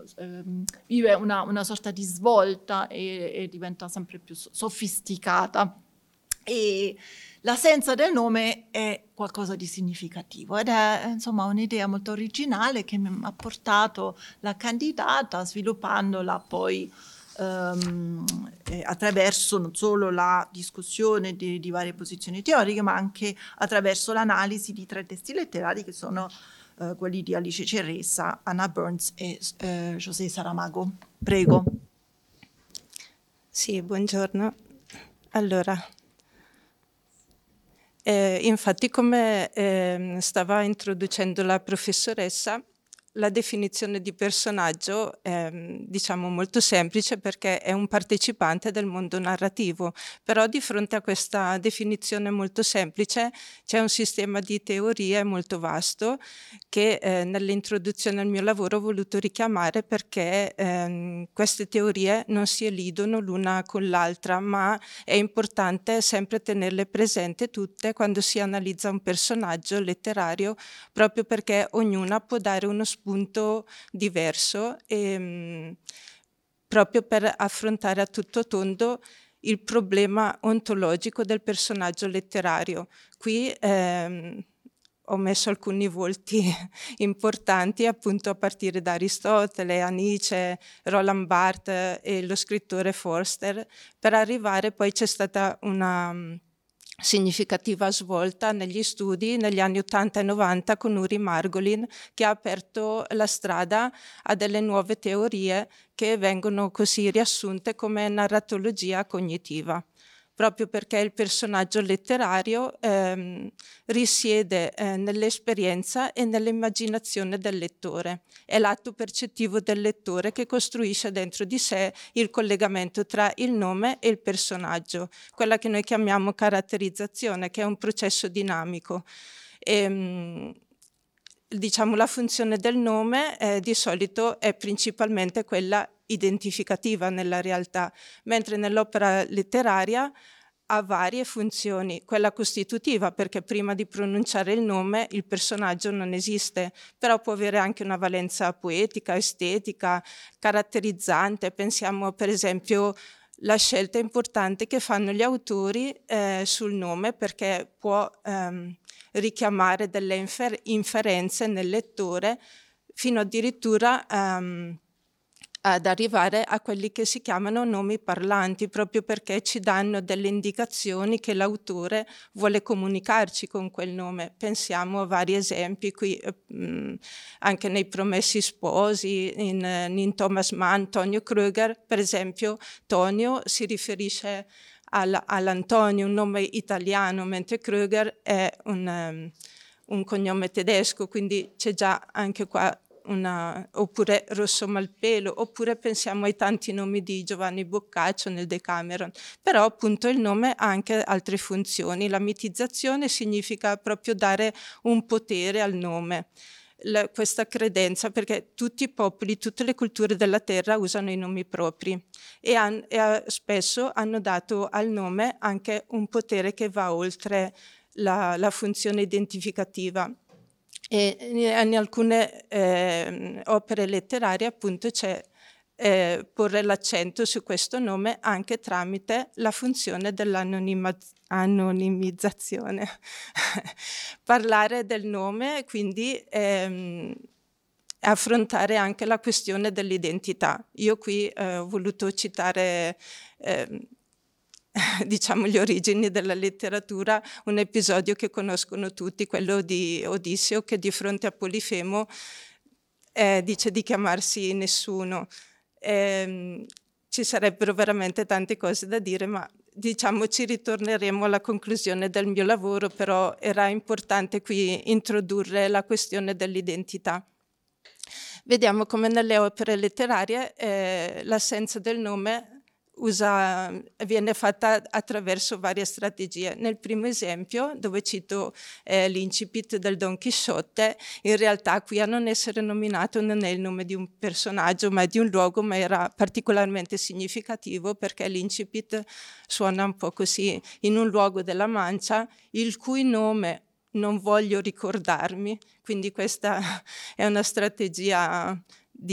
vive una sorta di svolta e diventa sempre più sofisticata. E l'assenza del nome è qualcosa di significativo ed è insomma un'idea molto originale che mi ha portato la candidata, sviluppandola poi attraverso non solo la discussione di varie posizioni teoriche, ma anche attraverso l'analisi di 3 testi letterari che sono quelli di Alice Ceresa, Anna Burns e José Saramago. Prego. Sì, buongiorno. Allora, infatti come stava introducendo la professoressa, la definizione di personaggio è diciamo molto semplice perché è un partecipante del mondo narrativo, però di fronte a questa definizione molto semplice c'è un sistema di teorie molto vasto che nell'introduzione al mio lavoro ho voluto richiamare perché queste teorie non si elidono l'una con l'altra, ma è importante sempre tenerle presenti tutte quando si analizza un personaggio letterario, proprio perché ognuna può dare uno spunto diverso e proprio per affrontare a tutto tondo il problema ontologico del personaggio letterario. Qui ho messo alcuni volti importanti, appunto a partire da Aristotele, Nietzsche, Roland Barthes e lo scrittore Forster, per arrivare poi c'è stata una significativa svolta negli studi negli anni 80 e 90 con Uri Margolin, che ha aperto la strada a delle nuove teorie che vengono così riassunte come narratologia cognitiva, proprio perché il personaggio letterario risiede nell'esperienza e nell'immaginazione del lettore. È l'atto percettivo del lettore che costruisce dentro di sé il collegamento tra il nome e il personaggio, quella che noi chiamiamo caratterizzazione, che è un processo dinamico. Diciamo la funzione del nome di solito è principalmente quella identificativa nella realtà, mentre nell'opera letteraria ha varie funzioni. Quella costitutiva, perché prima di pronunciare il nome il personaggio non esiste, però può avere anche una valenza poetica, estetica, caratterizzante. Pensiamo per esempio alla scelta importante che fanno gli autori sul nome, perché può richiamare delle inferenze nel lettore fino addirittura ad arrivare a quelli che si chiamano nomi parlanti, proprio perché ci danno delle indicazioni che l'autore vuole comunicarci con quel nome. Pensiamo a vari esempi qui, anche nei Promessi Sposi, in Thomas Mann, Tonio Kröger, per esempio. Tonio si riferisce all'Antonio, un nome italiano, mentre Kröger è un cognome tedesco, quindi c'è già anche qua oppure Rosso Malpelo, oppure pensiamo ai tanti nomi di Giovanni Boccaccio nel Decameron. Però appunto il nome ha anche altre funzioni. La mitizzazione significa proprio dare un potere al nome. Questa credenza, perché tutti i popoli, tutte le culture della terra usano i nomi propri e spesso hanno dato al nome anche un potere che va oltre la funzione identificativa. E in alcune opere letterarie appunto c'è porre l'accento su questo nome anche tramite la funzione dell'anonimizzazione. Parlare del nome, quindi affrontare anche la questione dell'identità. Io qui ho voluto citare diciamo le origini della letteratura, un episodio che conoscono tutti, quello di Odisseo che di fronte a Polifemo dice di chiamarsi nessuno. Ci sarebbero veramente tante cose da dire, ma diciamo ci ritorneremo alla conclusione del mio lavoro, però era importante qui introdurre la questione dell'identità. Vediamo come nelle opere letterarie l'assenza del nome viene fatta attraverso varie strategie. Nel primo esempio, dove cito l'incipit del Don Chisciotte, in realtà qui a non essere nominato non è il nome di un personaggio ma è di un luogo, ma era particolarmente significativo perché l'incipit suona un po' così: in un luogo della Mancia il cui nome non voglio ricordarmi. Quindi questa è una strategia